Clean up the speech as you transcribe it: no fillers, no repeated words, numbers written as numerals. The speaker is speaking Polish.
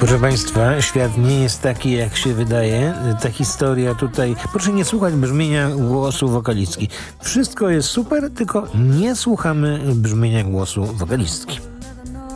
Proszę Państwa, świat nie jest taki, jak się wydaje. Ta historia tutaj... Proszę nie słuchać brzmienia głosu wokalistki. Wszystko jest super, tylko nie słuchamy brzmienia głosu wokalistki.